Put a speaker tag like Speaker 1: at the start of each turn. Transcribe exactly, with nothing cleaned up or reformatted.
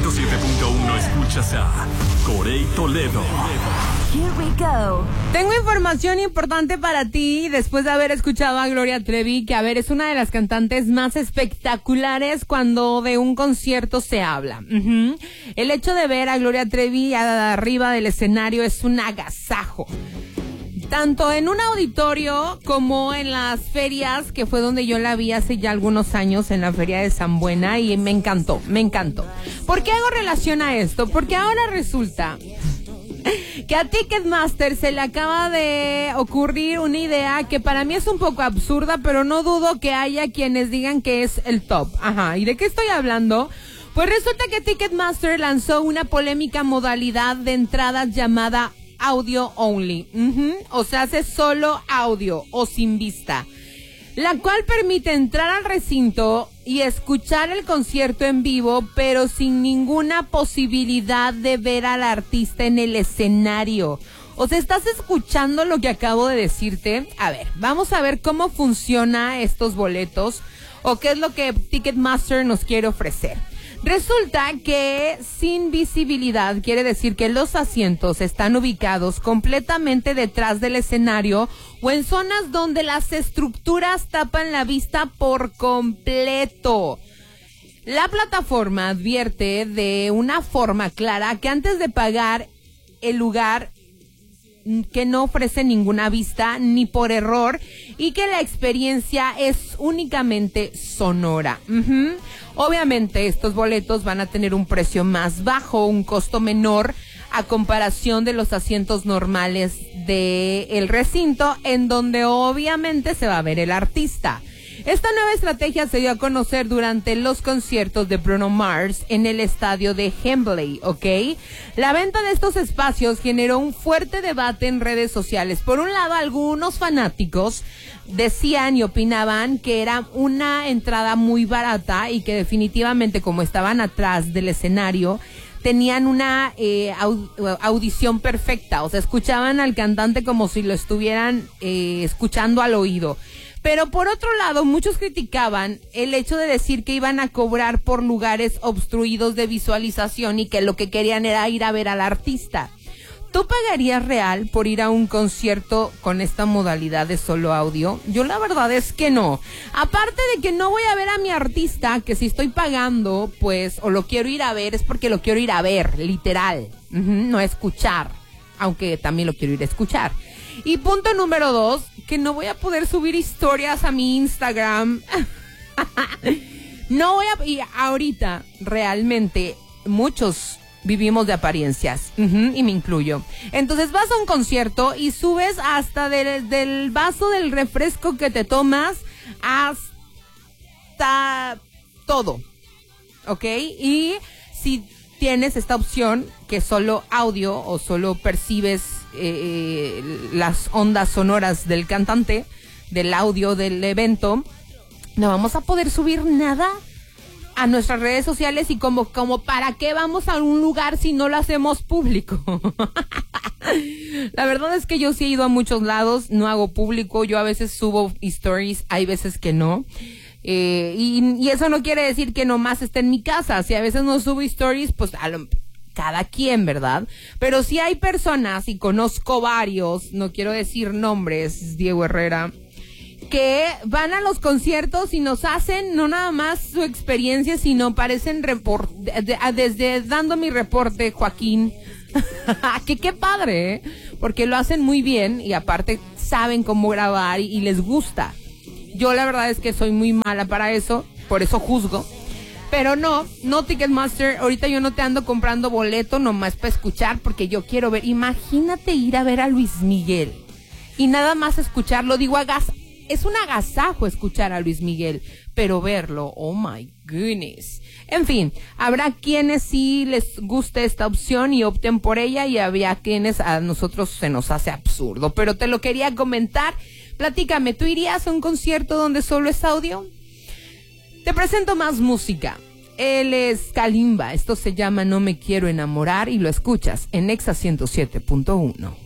Speaker 1: ciento siete punto uno escuchas a Corey Toledo.
Speaker 2: Here we go.
Speaker 3: Tengo información importante para ti después de haber escuchado a Gloria Trevi, que a ver, es una de las cantantes más espectaculares cuando de un concierto se habla. Uh-huh. El hecho de ver a Gloria Trevi arriba del escenario es un agasajo. Tanto en un auditorio como en las ferias, que fue donde yo la vi hace ya algunos años, en la feria de San Buena, y me encantó, me encantó. ¿Por qué hago relación a esto? Porque ahora resulta que a Ticketmaster se le acaba de ocurrir una idea que para mí es un poco absurda, pero no dudo que haya quienes digan que es el top. Ajá, ¿y de qué estoy hablando? Pues resulta que Ticketmaster lanzó una polémica modalidad de entradas llamada audio only, uh-huh. O sea, hace solo audio o sin vista, la cual permite entrar al recinto y escuchar el concierto en vivo, pero sin ninguna posibilidad de ver al artista en el escenario. O sea, ¿estás escuchando lo que acabo de decirte? A ver, vamos a ver cómo funciona estos boletos o qué es lo que Ticketmaster nos quiere ofrecer. Resulta que sin visibilidad quiere decir que los asientos están ubicados completamente detrás del escenario o en zonas donde las estructuras tapan la vista por completo. La plataforma advierte de una forma clara que antes de pagar el lugar que no ofrece ninguna vista ni por error y que la experiencia es únicamente sonora. Uh-huh. Obviamente estos boletos van a tener un precio más bajo, un costo menor a comparación de los asientos normales del recinto, en donde obviamente se va a ver el artista. Esta nueva estrategia se dio a conocer durante los conciertos de Bruno Mars en el estadio de Wembley, ¿ok? La venta de estos espacios generó un fuerte debate en redes sociales. Por un lado, algunos fanáticos decían y opinaban que era una entrada muy barata y que definitivamente, como estaban atrás del escenario, tenían una eh, aud- audición perfecta. O sea, escuchaban al cantante como si lo estuvieran eh, escuchando al oído. Pero por otro lado, muchos criticaban el hecho de decir que iban a cobrar por lugares obstruidos de visualización y que lo que querían era ir a ver al artista. ¿Tú pagarías real por ir a un concierto con esta modalidad de solo audio? Yo la verdad es que no. Aparte de que no voy a ver a mi artista, que si estoy pagando, pues, o lo quiero ir a ver, es porque lo quiero ir a ver, literal. Uh-huh, no a escuchar, aunque también lo quiero ir a escuchar. Y punto número dos, que no voy a poder subir historias a mi Instagram. No voy a... Y ahorita, realmente, muchos vivimos de apariencias, uh-huh, y me incluyo. Entonces vas a un concierto y subes hasta del, del vaso del refresco que te tomas hasta todo, ¿ok? Y si tienes esta opción que solo audio o solo percibes eh, las ondas sonoras del cantante, del audio del evento, no vamos a poder subir nada a nuestras redes sociales. Y como, como ¿para qué vamos a un lugar si no lo hacemos público? La verdad es que yo sí he ido a muchos lados, no hago público, yo a veces subo stories, hay veces que no. Eh, y, y eso no quiere decir que nomás esté en mi casa. Si a veces no subo stories, pues a lo, cada quien, ¿verdad? Pero si hay personas, y conozco varios, no quiero decir nombres, Diego Herrera, que van a los conciertos y nos hacen no nada más su experiencia, sino parecen report, de, de, desde dando mi reporte, Joaquín. que qué padre, ¿eh? Porque lo hacen muy bien y aparte saben cómo grabar y, y les gusta. Yo la verdad es que soy muy mala para eso, por eso juzgo. Pero no, no Ticketmaster, ahorita yo no te ando comprando boleto nomás para escuchar, porque yo quiero ver. Imagínate ir a ver a Luis Miguel y nada más escucharlo. Digo, agas, es un agasajo escuchar a Luis Miguel, pero verlo, oh my goodness. En fin, habrá quienes sí les guste esta opción y opten por ella, y habría quienes a nosotros se nos hace absurdo. Pero te lo quería comentar. Platícame, ¿tú irías a un concierto donde solo es audio? Te presento más música. Él es Kalimba. Esto se llama No Me Quiero Enamorar y lo escuchas en Exa ciento siete punto uno.